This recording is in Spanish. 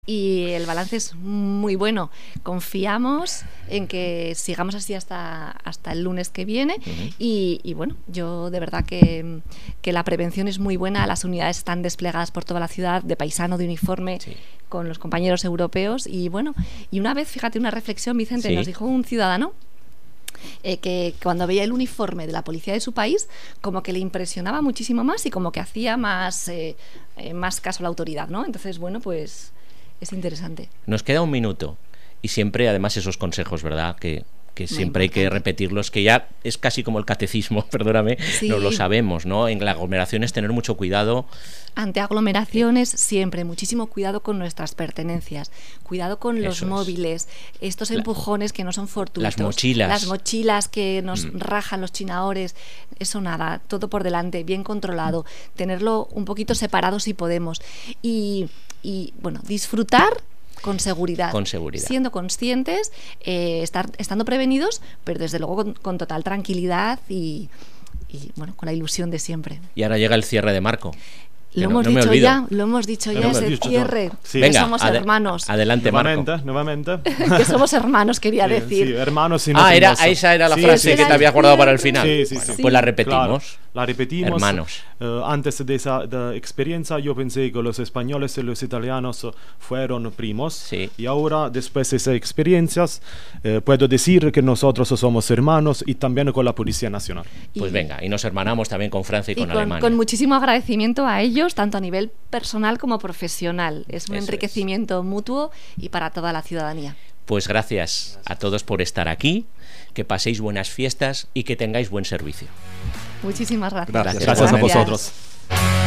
Y el balance es muy bueno. Confiamos en que sigamos así hasta el lunes que viene. Y bueno, yo de verdad que la prevención es muy buena. Las unidades están desplegadas por toda la ciudad, de paisano, de uniforme, con los compañeros europeos. Y bueno, y una vez, fíjate, una reflexión, Vicente, nos dijo un ciudadano que cuando veía el uniforme de la policía de su país, como que le impresionaba muchísimo más y como que hacía más caso a la autoridad, ¿no? Entonces, bueno, pues es interesante. Nos queda un minuto y siempre, además, esos consejos, ¿verdad? Que siempre hay que repetirlos, que ya es casi como el catecismo, perdóname, no lo sabemos, ¿no? En las aglomeraciones tener mucho cuidado. Ante aglomeraciones siempre, muchísimo cuidado con nuestras pertenencias, cuidado con los móviles, estos empujones que no son fortuitos. Las mochilas que nos rajan los chinaores, eso nada, todo por delante, bien controlado, tenerlo un poquito separado si podemos y bueno, disfrutar con seguridad, siendo conscientes, estando prevenidos, pero desde luego con total tranquilidad y bueno, con la ilusión de siempre. Y ahora llega el cierre de Marco. Lo hemos dicho ya, ese cierre. Sí. Venga, somos hermanos. Adelante, Marco. Nuevamente. Que somos hermanos, quería decir. Sí, hermanos y esa era la frase que te había guardado para el final. Sí. Pues la repetimos. Claro, la repetimos. Hermanos. Antes de esa experiencia yo pensé que los españoles y los italianos fueron primos. Y ahora, después de esas experiencias, puedo decir que nosotros somos hermanos y también con la Policía Nacional. Pues venga, y nos hermanamos también con Francia y con Alemania. Con muchísimo agradecimiento a ellos, tanto a nivel personal como profesional. Es un enriquecimiento mutuo y para toda la ciudadanía. Pues gracias a todos por estar aquí, que paséis buenas fiestas y que tengáis buen servicio. Muchísimas gracias. Gracias a vosotros.